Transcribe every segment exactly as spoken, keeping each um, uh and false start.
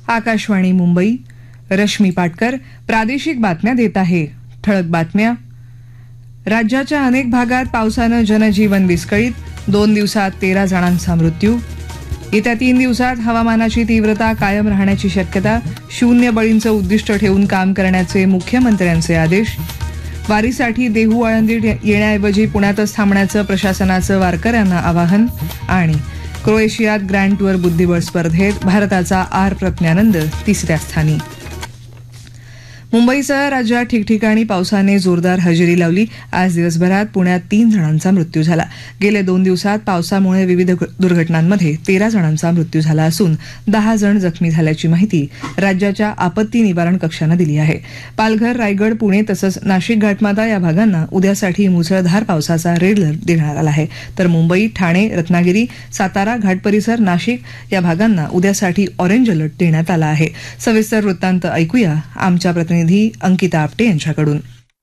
आकाशवाणी मुंबई. रश्मी पाटकर प्रादेशिक बातम्या देत आहे. ठळक बातम्या. राज्याच्या अनेक भागात पावसानं जनजीवन विस्कळीत. दोन दिवसात तेरा जणांचा मृत्यू. येत्या तीन दिवसात हवामानाची तीव्रता कायम राहण्याची शक्यता. शून्य बळींचं उद्दिष्ट ठेवून काम करण्याचे मुख्यमंत्र्यांचे आदेश. वारीसाठी देहू आळंदी येण्याऐवजी पुण्यातच थांबण्याचं प्रशासनाचं वारकऱ्यांना आवाहन. आणि क्रोएशियात ग्रँड टूर बुद्धिबळ स्पर्धेत भारताचा आर प्रज्ञानंद तिसऱ्या स्थानी. मुंबईसह राज्यात ठिकठिकाणी पावसाने जोरदार हजेरी लावली. आज दिवसभरात पुण्यात तीन जणांचा मृत्यू झाला. गेल्या दोन दिवसात पावसामुळे विविध दुर्घटनांमध्ये तेरा जणांचा मृत्यू झाला असून दहा जण जखमी झाल्याची माहिती राज्याच्या आपत्ती निवारण कक्षानं दिली आहे. पालघर, रायगड, पुणे तसंच नाशिक घाटमाता या भागांना उद्यासाठी मुसळधार पावसाचा रेड अलर्ट देण्यात आला आहे. तर मुंबई, ठाणे, रत्नागिरी, सातारा, घाट परिसर, नाशिक या भागांना उद्यासाठी ऑरेंज अलर्ट देण्यात आला आहे. सविस्तर वृत्तांत ऐकूया आमच्या प्रतिनिधी अंकिता आपटे यांच्याकडून.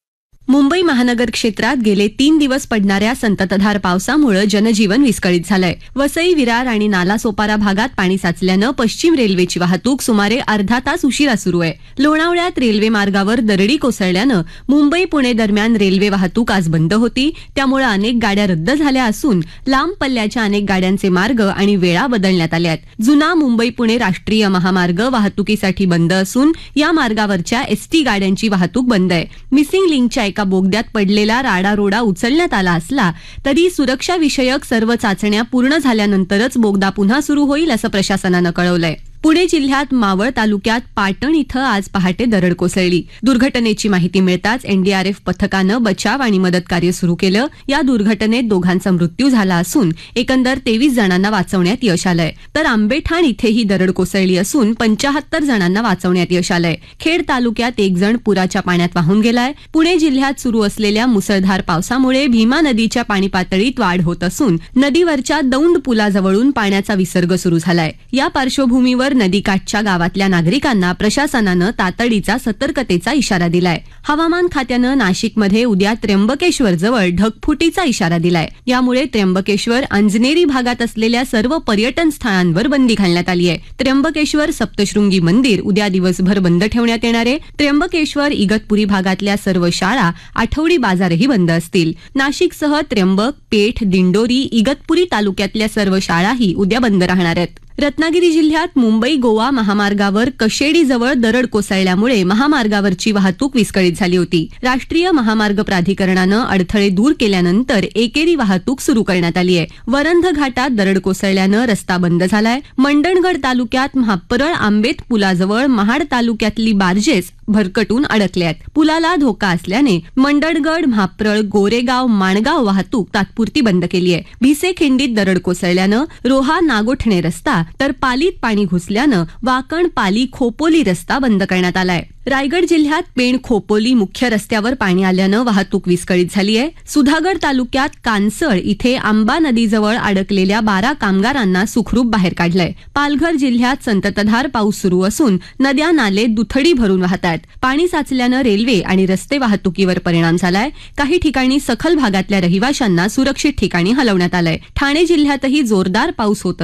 मुंबई महानगर क्षेत्रात गेले तीन दिवस पडणाऱ्या संततधार पावसामुळे जनजीवन विस्कळीत झालंय. वसई, विरार आणि नालासोपारा भागात पाणी साचल्यानं पश्चिम रेल्वेची वाहतूक सुमारे अर्धा तास उशिरा सुरू आहे. लोणावळ्यात रेल्वे मार्गावर दरडी कोसळल्यानं मुंबई पुणे दरम्यान रेल्वे वाहतूक आज बंद होती. त्यामुळे अनेक गाड्या रद्द झाल्या असून लांब पल्ल्याच्या अनेक गाड्यांचे मार्ग आणि वेळा बदलण्यात आल्या आहेत. जुना मुंबई पुणे राष्ट्रीय महामार्ग वाहतुकीसाठी बंद असून या मार्गावरच्या एसटी गाड्यांची वाहतूक बंद आहे. मिसिंग लिंकच्या एका बोगद्यात पडलेला राडारोडा उचलण्यात आला असला तरी सुरक्षा विषयक सर्व चाचण्या पूर्ण झाल्यानंतरच बोगदा पुन्हा सुरू होईल असं प्रशासनानं कळवलंय. पुणे जिल्ह्यात मावळ तालुक्यात पाटण इथं आज पहाटे दरड कोसळली. दुर्घटनेची माहिती मिळताच एनडीआरएफ पथकानं बचाव आणि मदत कार्य सुरू केलं. या दुर्घटनेत दोघांचा मृत्यू झाला असून एकंदर तेवीस जणांना वाचवण्यात यश आलंय. तर आंबेठाण इथेही दरड कोसळली असून पंचाहत्तर जणांना वाचवण्यात यश आलंय. खेड तालुक्यात एक जण पुराच्या पाण्यात वाहून गेलाय. पुणे जिल्ह्यात सुरू असलेल्या मुसळधार पावसामुळे भीमा नदीच्या पाणी पातळीत वाढ होत असून नदीवरच्या दौंड पुलाजवळून पाण्याचा विसर्ग सुरू झालाय. या पार्श्वभूमीवर नदीकाठच्या गावातल्या नागरिकांना प्रशासनानं तातडीचा सतर्कतेचा इशारा दिलाय. हवामान खात्यानं नाशिकमध्ये उद्या त्र्यंबकेश्वर जवळ ढगफुटीचा इशारा दिलाय. यामुळे त्र्यंबकेश्वर, अंजनेरी भागात असलेल्या सर्व पर्यटन स्थळांवर बंदी घालण्यात आली आहे. त्र्यंबकेश्वर सप्तशृंगी मंदिर उद्या दिवसभर बंद ठेवण्यात येणार आहे. त्र्यंबकेश्वर, इगतपुरी भागातल्या सर्व शाळा, आठवडी बाजारही बंद असतील. नाशिकसह त्र्यंबक, पेठ, दिंडोरी, इगतपुरी तालुक्यातल्या सर्व शाळाही उद्या बंद राहणार आहेत. रत्नागिरी जिल्ह्यात मुंबई गोवा महामार्गावर कशेडीजवळ दरड कोसळल्यामुळे महामार्गावरची वाहतूक विस्कळीत झाली होती. राष्ट्रीय महामार्ग प्राधिकरणानं अडथळे दूर केल्यानंतर एकेरी वाहतूक सुरू करण्यात आली आहे. वरंध घाटात दरड कोसळल्यानं रस्ता बंद झालाय. मंडणगड तालुक्यात महापरळ आंबेत पुलाजवळ महाड तालुक्यातली बार्जेस भरकटून अडकले आहेत. पुलाला धोका असल्याने मंडणगड, म्हाप्रळ, गोरेगाव, माणगाव वाहतूक तात्पुरती बंद केली आहे. भिसे खिंडीत दरड कोसळल्यानं रोहा नागोठणे रस्ता तर पालीत पाणी घुसल्यानं वाकण, पाली, खोपोली रस्ता बंद करण्यात आलाय. रायगड जिल्ह्यात पेण, खोपोली मुख्य रस्त्यावर पाणी आल्यानं वाहतूक विस्कळीत झाली आहे. सुधागड तालुक्यात कानसळ इथे आंबा नदीजवळ अडकलेल्या बारा कामगारांना सुखरूप बाहेर काढलंय. पालघर जिल्ह्यात संततधार पाऊस सुरू असून नद्या, नाले दुथडी भरून वाहत आहेत. पाणी साचल्यानं रेल्वे आणि रस्ते वाहतुकीवर परिणाम झालाय. काही ठिकाणी सखल भागातल्या रहिवाशांना सुरक्षित ठिकाणी हलवण्यात आलंय. ठाणे जिल्ह्यातही जोरदार पाऊस होत